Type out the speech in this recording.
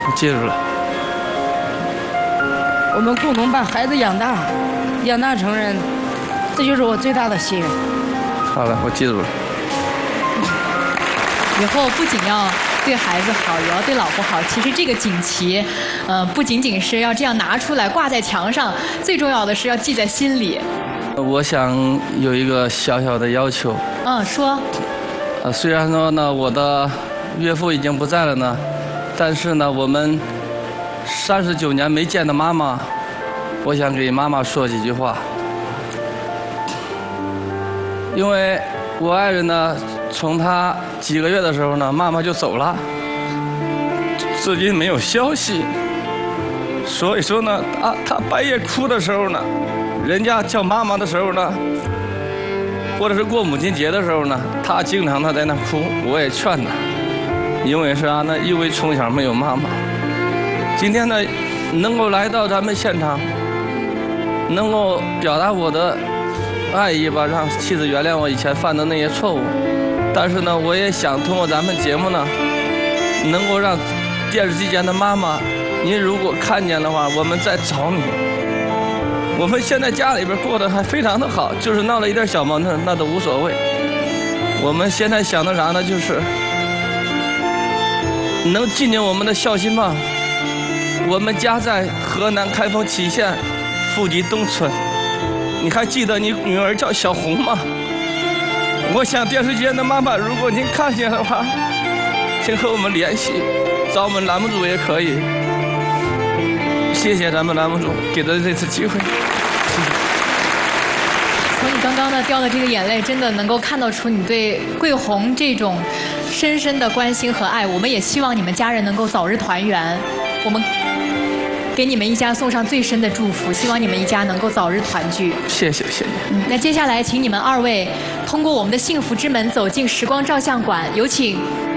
我记住了。 我们共同把孩子养大，养大成人，这就是我最大的心愿。 好了，我记住了。 以后不仅要对孩子好，也要对老婆好。其实这个锦旗，不仅仅是要这样拿出来挂在墙上，最重要的是要记在心里。 我想有一个小小的要求。 说。 虽然说呢，我的岳父已经不在了呢，但是呢，我们39年没见的妈妈，我想给妈妈说几句话。因为我爱人呢，从她几个月的时候呢，妈妈就走了，至今没有消息。所以说呢，她半夜哭的时候呢，人家叫妈妈的时候呢，或者是过母亲节的时候呢，她经常在那哭，我也劝她，因为是啥呢？因为从小没有妈妈。今天呢，能够来到咱们现场，能够表达我的爱意吧，让妻子原谅我以前犯的那些错误。但是呢，我也想通过咱们节目呢，能够让电视机前的妈妈，您如果看见的话，我们再找你。我们现在家里边过得还非常的好，就是闹了一点小矛盾，那都无所谓。我们现在想的啥呢？就是能尽尽我们的孝心吧。我们家在河南开封杞县富集东村，你还记得你女儿叫小红吗？我想电视机前的妈妈，如果您看见的话，请和我们联系，找我们栏目组也可以。谢谢咱们栏目组给的这次机会。 从你刚刚掉的这个眼泪，真的能够看到出你对桂红这种深深的关心和爱。我们也希望你们家人能够早日团圆。我们给你们一家送上最深的祝福，希望你们一家能够早日团聚。 谢谢，谢谢。 那接下来，请你们2位通过我们的幸福之门走进时光照相馆，有请